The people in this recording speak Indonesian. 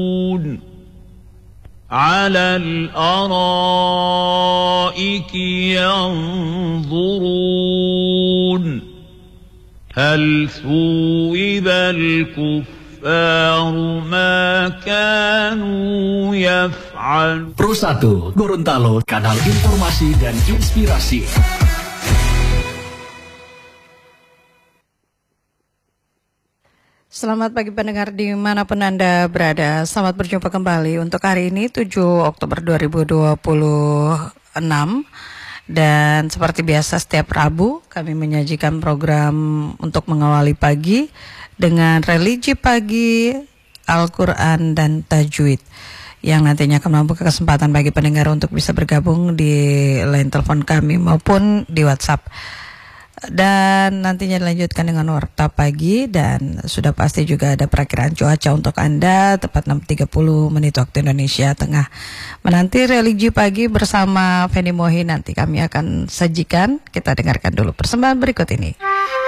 على الأرائك ينظرون هل ثوب الكفار ما كانوا يفعلون. Pro 1 Gorontalo, kanal informasi dan inspirasi. Selamat pagi pendengar dimanapun Anda berada. Selamat berjumpa kembali untuk hari ini 7 Oktober 2026. Dan seperti biasa setiap Rabu kami menyajikan program untuk mengawali pagi dengan religi pagi, Al-Quran dan Tajwid, yang nantinya akan membuka kesempatan bagi pendengar untuk bisa bergabung di line telepon kami maupun di WhatsApp. Dan nantinya dilanjutkan dengan warta pagi, dan sudah pasti juga ada perakiraan cuaca untuk Anda tepat 6.30 menit waktu Indonesia Tengah. Menanti religi pagi bersama Feni Mohi nanti kami akan sajikan. Kita dengarkan dulu persembahan berikut ini.